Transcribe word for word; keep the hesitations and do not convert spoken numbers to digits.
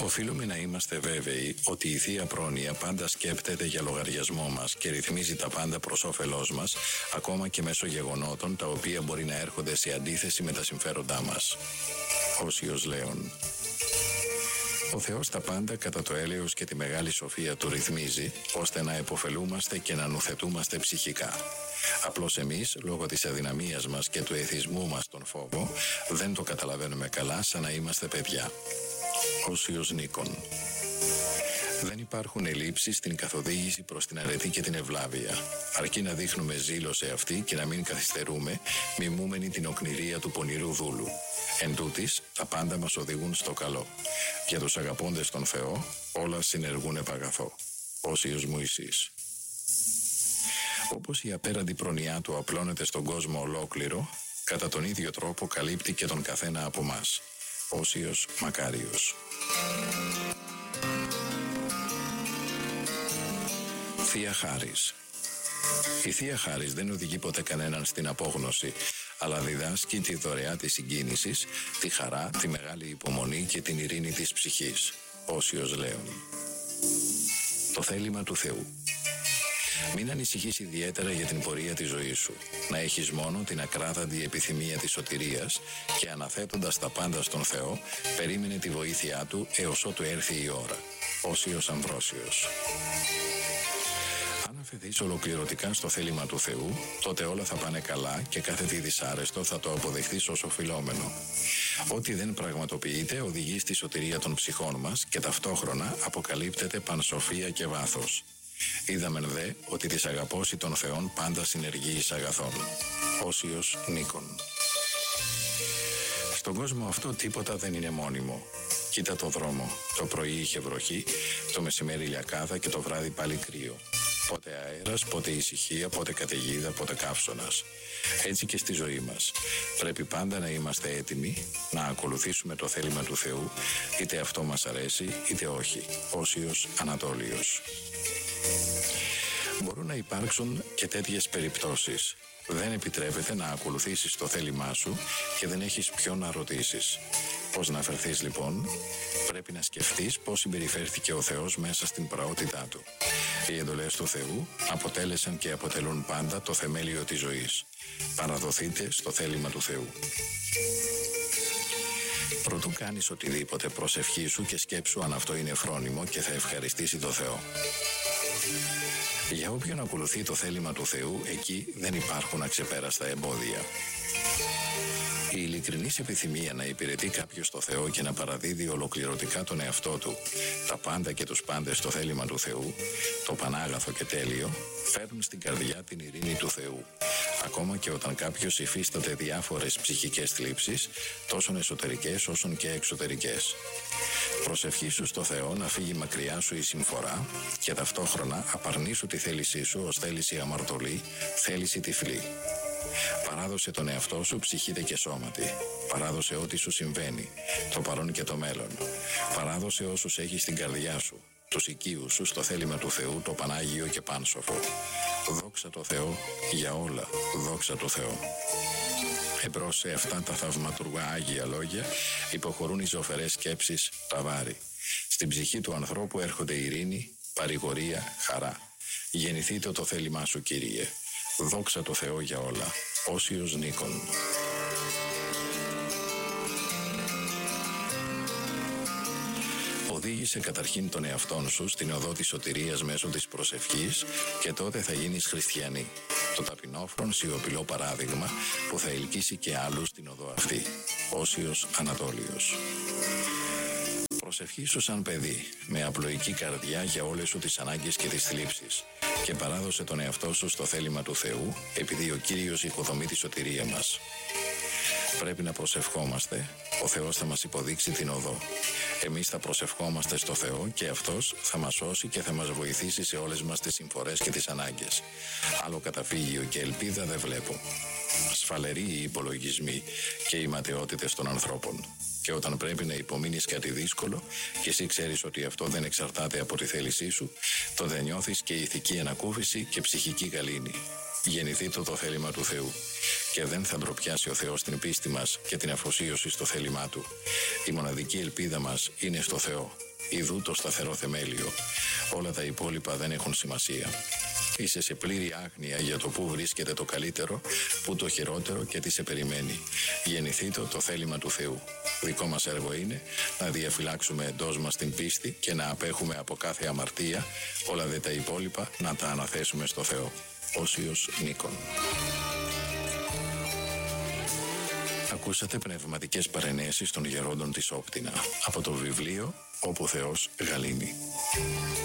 Οφείλουμε να είμαστε βέβαιοι ότι η Θεία Πρόνοια πάντα σκέπτεται για λογαριασμό μας και ρυθμίζει τα πάντα προς όφελός μας, ακόμα και μέσω γεγονότων τα οποία μπορεί να έρχονται σε αντίθεση με τα συμφέροντά μας. Όσιος Λέων. Ο Θεός τα πάντα κατά το έλεος και τη μεγάλη σοφία του ρυθμίζει, ώστε να επωφελούμαστε και να νουθετούμαστε ψυχικά. Απλώς εμείς, λόγω της αδυναμίας μας και του εθισμού μας τον φόβο, δεν το καταλαβαίνουμε καλά σαν να είμαστε παιδιά. Όσιος Νίκον. Δεν υπάρχουν ελλείψεις στην καθοδήγηση προς την αρετή και την ευλάβεια. Αρκεί να δείχνουμε ζήλο σε αυτή και να μην καθυστερούμε, μιμούμενοι την οκνηρία του πονηρού δούλου. Εν τούτης, τα πάντα μας οδηγούν στο καλό. Για τους αγαπώντες τον Θεό, όλα συνεργούν επαγαθό. Όσιος Μωυσής. Όπως η απέραντη προνοιά του απλώνεται στον κόσμο ολόκληρο, κατά τον ίδιο τρόπο καλύπτει και τον καθένα από μας. Όσιος Μακάριος. Θεία Χάρις. Η Θεία Χάρις δεν οδηγεί ποτέ κανέναν στην απόγνωση, αλλά διδάσκει τη δωρεά της συγκίνησης, τη χαρά, τη μεγάλη υπομονή και την ειρήνη της ψυχής. Όσιος Λέων. Το θέλημα του Θεού. Μην ανησυχείς ιδιαίτερα για την πορεία της ζωής σου. Να έχεις μόνο την ακράδαντη επιθυμία της σωτηρίας και αναθέτοντας τα πάντα στον Θεό, περίμενε τη βοήθειά Του έως ότου έρθει η ώρα. Όσιος Αμβρόσιος. Αν αφαιθείς ολοκληρωτικά στο θέλημα του Θεού, τότε όλα θα πάνε καλά και κάθε τι δυσάρεστο θα το αποδεχθείς ως οφειλόμενο. Ό,τι δεν πραγματοποιείται οδηγεί στη σωτηρία των ψυχών μας και ταυτόχρονα αποκαλύπτεται πανσοφία και βάθος. Είδαμεν δε ότι της αγαπώση των Θεών πάντα συνεργεί εις αγαθών. Όσιος Νίκον. Στον κόσμο αυτό τίποτα δεν είναι μόνιμο. Κοίτα το δρόμο. Το πρωί είχε βροχή, το μεσημέρι λιακάδα και το βράδυ πάλι κρύο. Πότε αέρας, πότε ησυχία, πότε καταιγίδα, πότε καύσωνας. Έτσι και στη ζωή μας. Πρέπει πάντα να είμαστε έτοιμοι να ακολουθήσουμε το θέλημα του Θεού, είτε αυτό μας αρέσει είτε όχι. Όσιος Ανατόλιος. Μπορούν να υπάρξουν και τέτοιες περιπτώσεις. Δεν επιτρέπεται να ακολουθήσεις το θέλημά σου και δεν έχεις ποιον να ρωτήσεις. Πώς να φερθείς λοιπόν? Πρέπει να σκεφτείς πώς συμπεριφέρθηκε ο Θεός μέσα στην πραότητά Του. Οι εντολές του Θεού αποτέλεσαν και αποτελούν πάντα το θεμέλιο της ζωής. Παραδοθείτε στο θέλημα του Θεού. Προτού κάνεις οτιδήποτε, προσευχήσου και σκέψου αν αυτό είναι φρόνιμο και θα ευχαριστήσει το Θεό. Για όποιον ακολουθεί το θέλημα του Θεού, εκεί δεν υπάρχουν αξεπέραστα εμπόδια. Η ειλικρινής επιθυμία να υπηρετεί κάποιος το Θεό και να παραδίδει ολοκληρωτικά τον εαυτό του, τα πάντα και τους πάντες στο θέλημα του Θεού, το πανάγαθο και τέλειο, φέρνουν στην καρδιά την ειρήνη του Θεού. Ακόμα και όταν κάποιος υφίσταται διάφορες ψυχικές θλίψεις, τόσο εσωτερικές όσο και εξωτερικές. Προσευχήσου στο Θεό να φύγει μακριά σου η συμφορά και ταυτόχρονα απαρνήσου τη θέλησή σου ως θέληση αμαρτωλή, θέληση τυφλή. Παράδοσε τον εαυτό σου ψυχήτε και σώματι. Παράδοσε ό,τι σου συμβαίνει, το παρόν και το μέλλον. Παράδοσε όσους έχεις στην καρδιά σου, τους οικείους σου στο θέλημα του Θεού, το Πανάγιο και Πάνσοφο. Δόξα τω Θεώ για όλα, δόξα τω Θεώ. Εμπρός σε αυτά τα θαυματουργά Άγια λόγια υποχωρούν οι ζωφερές σκέψεις, τα βάρη. Στην ψυχή του ανθρώπου έρχονται ειρήνη, παρηγορία, χαρά. Γεννηθείτε το θέλημά σου, Κύριε. Δόξα τω Θεώ για όλα. Όσιος Νίκον. Οδήγησε καταρχήν τον εαυτόν σου στην οδό της σωτηρίας μέσω της προσευχής και τότε θα γίνεις χριστιανή. Το ταπεινόφρον σιωπηλό παράδειγμα που θα ελκύσει και άλλους στην οδό αυτή. Όσιος Ανατόλιος. Προσευχήσου σαν παιδί, με απλοϊκή καρδιά για όλες σου τις ανάγκες και τις θλίψεις και παράδοσε τον εαυτό σου στο θέλημα του Θεού, επειδή ο Κύριος οικοδομεί τη σωτηρία μας. Πρέπει να προσευχόμαστε, ο Θεός θα μας υποδείξει την οδό. Εμείς θα προσευχόμαστε στο Θεό και Αυτός θα μας σώσει και θα μας βοηθήσει σε όλες μας τις συμφορές και τις ανάγκες. Άλλο καταφύγιο και ελπίδα δεν βλέπω. Ασφαλεροί οι υπολογισμοί και οι ματαιότητες των ανθρώπων. Και όταν πρέπει να υπομείνεις κάτι δύσκολο και εσύ ξέρεις ότι αυτό δεν εξαρτάται από τη θέλησή σου, τότε νιώθεις και ηθική ανακούφιση και ψυχική γαλήνη. Γεννηθείτε το θέλημα του Θεού και δεν θα ντροπιάσει ο Θεός την πίστη μας και την αφοσίωση στο θέλημά Του. Η μοναδική ελπίδα μας είναι στο Θεό. Ιδού το σταθερό θεμέλιο. Όλα τα υπόλοιπα δεν έχουν σημασία. Είσαι σε πλήρη άγνοια για το που βρίσκεται το καλύτερο, που το χειρότερο και τι σε περιμένει. Γεννηθήτο το θέλημα του Θεού. Δικό μας έργο είναι να διαφυλάξουμε εντός μας την πίστη και να απέχουμε από κάθε αμαρτία, όλα δε τα υπόλοιπα να τα αναθέσουμε στο Θεό. Όσιος Νίκον. Ακούσατε πνευματικές παρενέσεις των γερόντων της Όπτινα από το βιβλίο «Όπου Θεός Γαλήνη».